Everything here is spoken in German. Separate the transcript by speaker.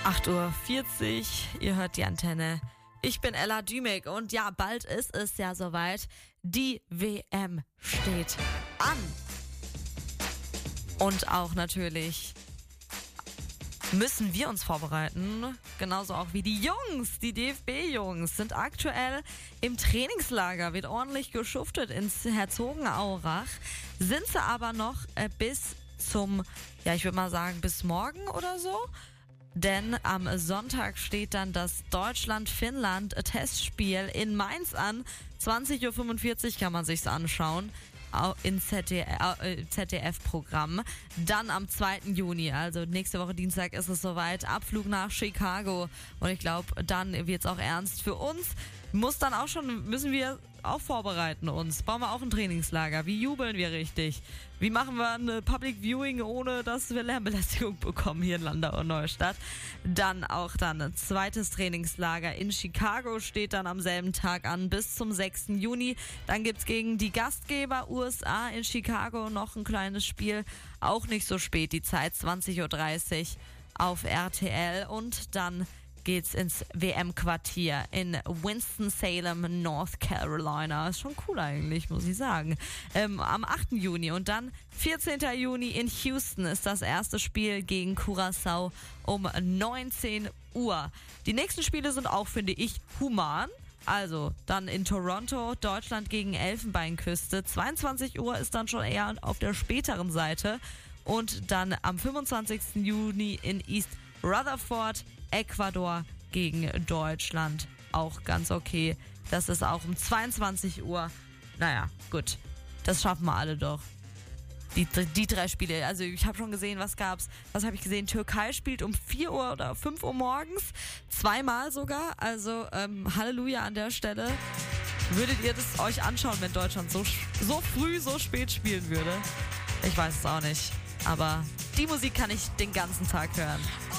Speaker 1: 8:40 Uhr, ihr hört die Antenne. Ich bin Ella Dümek und ja, bald ist es ja soweit. Die WM steht an. Und auch natürlich müssen wir uns vorbereiten. Genauso auch wie die Jungs, die DFB-Jungs sind aktuell im Trainingslager. Wird ordentlich geschuftet ins Herzogenaurach. Sind sie aber noch bis zum, ja, ich würde mal sagen, bis morgen oder so. Denn am Sonntag steht dann das Deutschland-Finnland-Testspiel in Mainz an. 20:45 Uhr kann man sich's anschauen. In ZDF-Programm. Dann am 2. Juni, also nächste Woche Dienstag ist es soweit, Abflug nach Chicago. Und ich glaube, dann wird's auch ernst für uns. Müssen wir auch vorbereiten uns. Bauen wir auch ein Trainingslager. Wie jubeln wir richtig? Wie machen wir ein Public Viewing, ohne dass wir Lärmbelästigung bekommen hier in Landau und Neustadt? Dann ein zweites Trainingslager in Chicago steht dann am selben Tag an bis zum 6. Juni. Dann gibt's gegen die Gastgeber USA in Chicago noch ein kleines Spiel. Auch nicht so spät, die Zeit 20:30 Uhr auf RTL. Und dann geht's ins WM-Quartier in Winston-Salem, North Carolina. Ist schon cool eigentlich, muss ich sagen. Am 8. Juni und dann 14. Juni in Houston ist das erste Spiel gegen Curaçao um 19 Uhr. Die nächsten Spiele sind auch, finde ich, human. Also dann in Toronto, Deutschland gegen Elfenbeinküste. 22 Uhr ist dann schon eher auf der späteren Seite. Und dann am 25. Juni in East Rutherford, Ecuador gegen Deutschland. Auch ganz okay. Das ist auch um 22 Uhr. Naja, gut. Das schaffen wir alle doch. Die drei Spiele. Also ich habe schon gesehen, was habe ich gesehen? Türkei spielt um 4 Uhr oder 5 Uhr morgens. Zweimal sogar. Also Halleluja an der Stelle. Würdet ihr das euch anschauen, wenn Deutschland so früh, so spät spielen würde? Ich weiß es auch nicht. Aber die Musik kann ich den ganzen Tag hören.